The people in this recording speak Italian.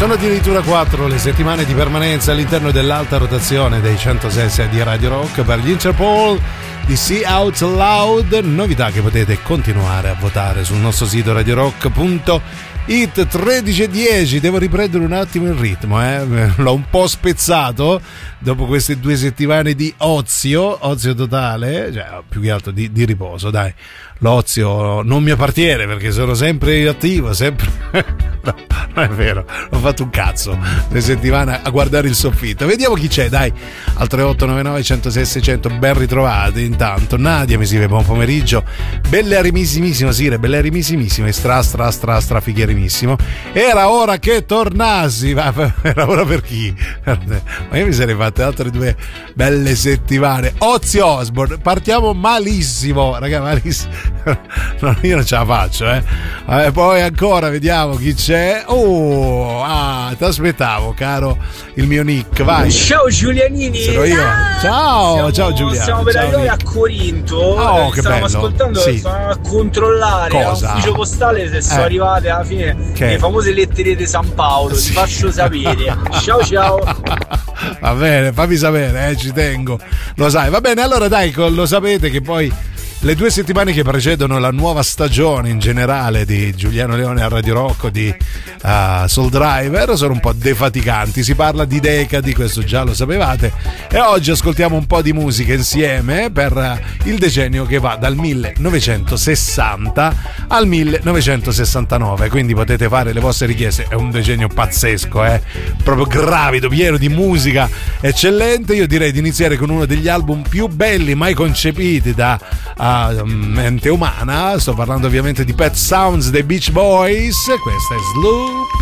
Sono addirittura 4 le settimane di permanenza all'interno dell'alta rotazione dei 106 di Radio Rock per gli Interpol di See Out Loud, novità che potete continuare a votare sul nostro sito radiorock.it. 13:10, devo riprendere un attimo il ritmo, l'ho un po' spezzato dopo queste 2 settimane di ozio totale, cioè più che altro di riposo, dai. L'ozio non mi appartiene perché sono sempre attivo, sempre. No, non è vero, ho fatto un cazzo 2 settimane a guardare il soffitto. Vediamo chi c'è, dai, al 3899 106 600. Ben ritrovati. Intanto Nadia mi scrive buon pomeriggio, bellerimissimo Sire, bellerimissimo e stra figherimissimo. Era ora che tornassi. Era ora per chi? Ma io mi sarei fatte altre 2 belle settimane. Ozzy Osbourne, partiamo malissimo, raga, malissimo. No, io non ce la faccio, poi ancora vediamo chi c'è. Ti aspettavo, caro il mio Nick, vai. Ciao Giulianini. Sono io. Ciao Giuliano. Siamo per arrivare a Corinto. Che stavamo bello. ascoltando, sì. stavamo a controllare all'ufficio postale se sono arrivate alla fine le famose lettere di San Paolo. Ti faccio sapere. Ciao. Va bene, fammi sapere, ci tengo. Lo sai, va bene, allora dai, lo sapete che poi le 2 settimane che precedono la nuova stagione in generale di Giuliano Leone a Radio Rock, di Soul Driver, sono un po' defaticanti. Si parla di decadi, questo già lo sapevate, e oggi ascoltiamo un po' di musica insieme per il decennio che va dal 1960 al 1969, quindi potete fare le vostre richieste. È un decennio pazzesco, proprio gravido, pieno di musica eccellente. Io direi di iniziare con uno degli album più belli mai concepiti da mente umana. Sto parlando ovviamente di Pet Sounds dei Beach Boys. Questa è Sloop.